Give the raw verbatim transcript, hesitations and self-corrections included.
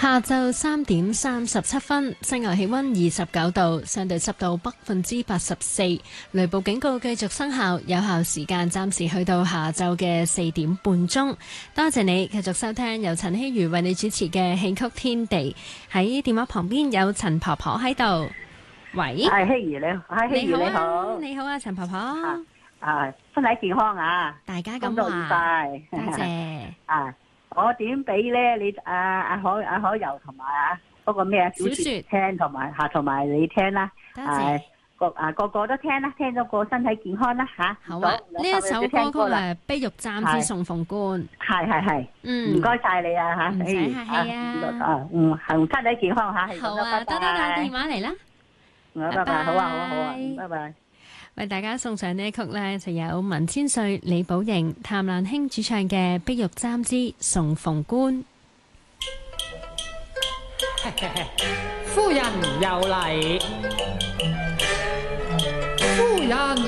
下晝三點三十七分，室外氣溫二十九度，相對濕度百分之八十四，雷暴警告繼續生效，有效時間暫時去到下晝嘅四點半鐘。多謝你繼續收聽由陳希如為你主持嘅戲曲天地。喺電話旁邊有陳婆婆喺度，喂， 係希如你好，係希如你好， 你好啊，陳婆婆，啊， 啊身體健康啊， 大家咁工作愉快， 多謝啊。我點俾咧？你阿阿可阿可柔同埋啊嗰個咩啊小雪聽，同埋吓同埋你聽啦。 多謝個啊個個都聽啦，聽咗個身體健康啦吓。 好啊，呢一首歌曲誒，碧玉簪之送鳳冠。係係係，嗯，唔該晒你啊吓， 唔使客氣啊。 啊嗯，行身體健康吓。 好啊，多多打電話嚟啦。 拜拜，好啊好啊好啊，拜拜。 為大家送上呢曲呢，就有文千歲、李寶瑩、譚蘭卿主唱嘅《碧玉簪之送鳳冠》。 夫人有禮，夫人。